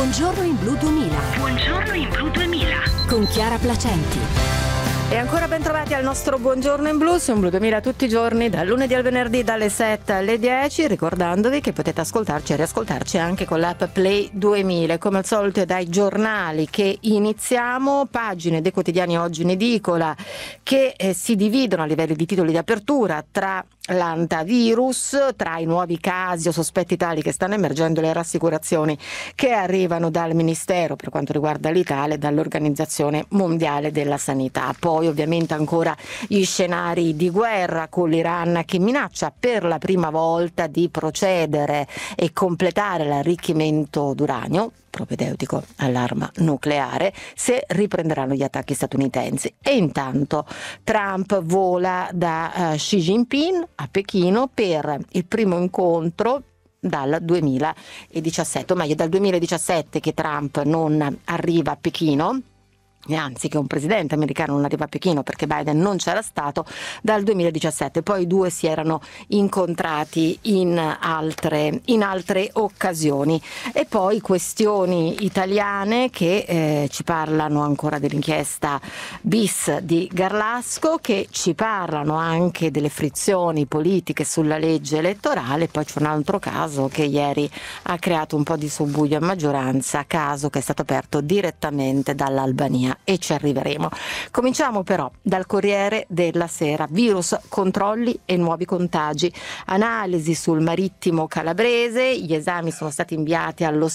Buongiorno in Blu 2000. Buongiorno in Blu 2000. Con Chiara Placenti. E ancora ben trovati al nostro Buongiorno in Blu, su in Blu 2000 tutti i giorni, dal lunedì al venerdì dalle 7 alle 10, ricordandovi che potete ascoltarci e riascoltarci anche con l'app Play 2000. Come al solito è dai giornali che iniziamo, pagine dei quotidiani oggi in edicola che si dividono a livello di titoli di apertura tra l'antivirus, tra i nuovi casi o sospetti tali che stanno emergendo, le rassicurazioni che arrivano dal Ministero per quanto riguarda l'Italia e dall'Organizzazione Mondiale della Sanità. Poi ovviamente ancora gli scenari di guerra con l'Iran che minaccia per la prima volta di procedere e completare l'arricchimento d'uranio propedeutico all'arma nucleare se riprenderanno gli attacchi statunitensi. E intanto Trump vola da Xi Jinping a Pechino per il primo incontro dal 2017, o meglio dal 2017 che Trump non arriva a Pechino, anzi che un presidente americano non arriva a Pechino perché Biden non c'era stato dal 2017, poi i due si erano incontrati in altre occasioni. E poi questioni italiane che ci parlano ancora dell'inchiesta bis di Garlasco, che ci parlano anche delle frizioni politiche sulla legge elettorale. Poi c'è un altro caso che ieri ha creato un po' di subbuglio in maggioranza, caso che è stato aperto direttamente dall'Albania, e ci arriveremo. Cominciamo però dal Corriere della Sera. Virus, controlli e nuovi contagi. Analisi sul marittimo calabrese, gli esami sono stati inviati allo